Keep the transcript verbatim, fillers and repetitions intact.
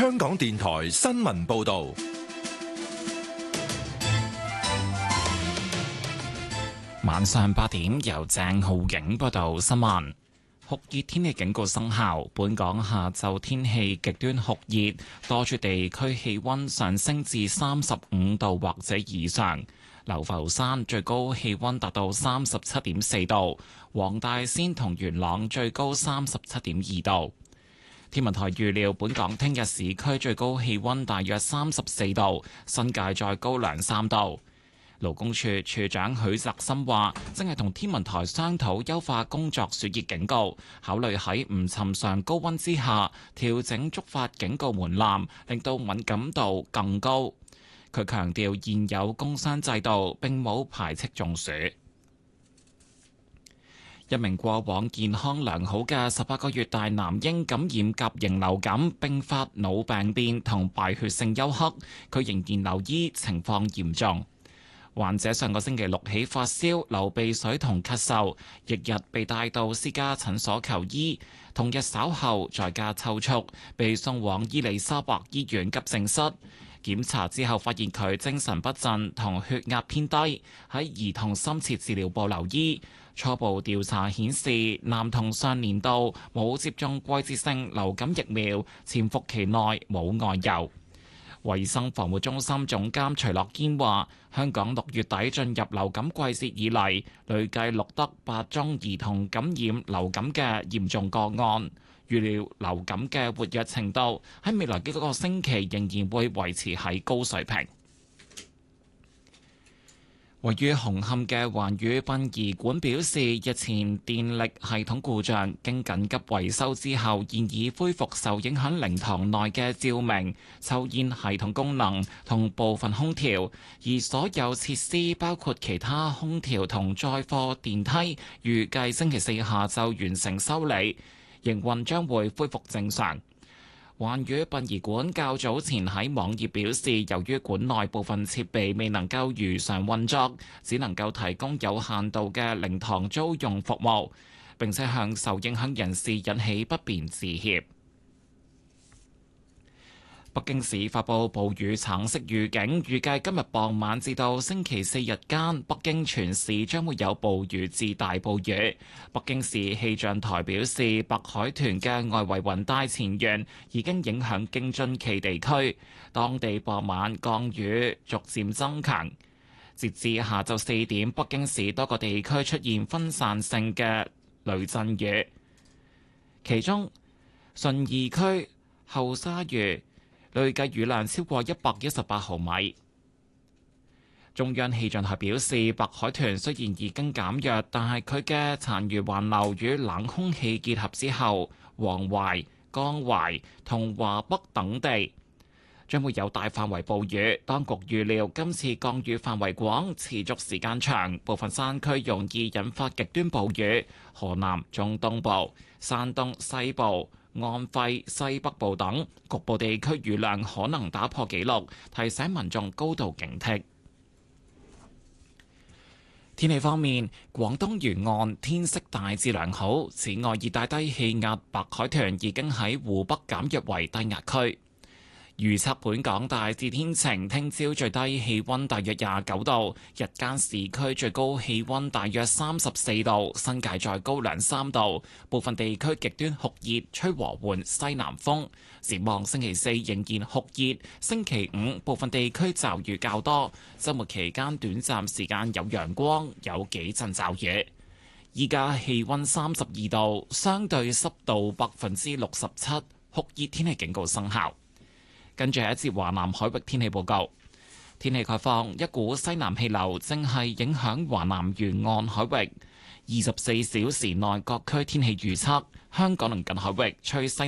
香港電台新聞報道。 晚上八點，由鄭浩景報道新聞。酷熱天氣警告生效，本港下晝天氣極端酷熱，多處地區氣溫上升至三十五度或者以上。流浮山最高氣溫達到三十七點四度，黃大仙同元朗最高三十七點二度。天文台預料，本港聽日市區最高氣溫大約三十四度，新界再高兩三度。勞工處處長許澤森話，正係同天文台商討優化工作暑熱警告，考慮喺唔尋常高溫之下調整觸發警告門檻，令到敏感度更高。佢強調，現有工傷制度並冇排斥中暑。一名過往健康良好嘅十八個月大男嬰感染甲型流感，並發腦病變同敗血性休克，佢仍然留醫，情況嚴重。患者上個星期六起發燒、流鼻水同咳嗽，翌日被帶到私家診所求醫，同日稍後在家抽搐，被送往伊利沙伯醫院急症室。檢查之後發現佢精神不振同血壓偏低，喺兒童深切治療部留醫。初步調查顯示，男童上年度冇接種季節性流感疫苗，潛伏期內冇外遊。衛生防護中心總監徐樂堅話，香港六月底進入流感季節以嚟，累計錄得八宗兒童感染流感嘅嚴重個案。預料流感嘅活躍程度喺未來幾個星期仍然會維持喺高水平。位於紅磡嘅環宇殯儀館表示，日前電力系統故障，經緊急維修之後，現已恢復受影響靈堂內嘅照明、抽煙系統功能同部分空調，而所有設施包括其他空調同載貨電梯，預計星期四下晝完成修理，營運將會恢復正常。環宇殯儀館較早前喺網頁表示，由於館內部分設備未能夠如常運作，只能夠提供有限度嘅靈堂租用服務，並且向受影響人士引起不便致歉。北京市發布暴雨橙色預警，預計今日傍晚至到星期四日間，北京全市將會有暴雨至大暴雨。北京市氣象台表示，白海豚嘅外圍雲帶前緣已經影響京津冀地區，當地傍晚降雨逐漸增強。截至下晝四點，北京市多個地區出現分散性嘅雷陣雨，其中順義區後沙峪累計雨量超過一百一十八毫米。中央氣象台表示，白海豚雖然已經減弱，但係佢嘅殘餘環流與冷空氣結合之後，黃淮、江淮同華北等地將會有大範圍暴雨。當局預料今次降雨範圍廣、持續時間長，部分山區容易引發極端暴雨。河南中東部、山東西部、安徽西北部等局部地區雨量可能打破紀錄，提醒民眾高度警惕。天氣方面，廣東沿岸天色大致良好。此外，熱帶低氣壓白海豚已經喺湖北減弱為低壓區。預測本港大致天晴，聽朝最低氣溫大約廿九度，日間市區最高氣溫大約三十四度，新界再高兩三度。部分地區極端酷熱，吹和緩西南風。展望星期四仍然酷熱，星期五部分地區驟雨較多，週末期間短暫時間有陽光，有幾陣驟雨。依家氣溫三十二度，相對濕度百分之六十七，酷熱天氣警告生效。跟住係一節華南海域天氣報告。天氣概況，一股西南氣流正係影響華南沿岸海域。二十四小時內各區天氣預測，香港鄰近海域吹西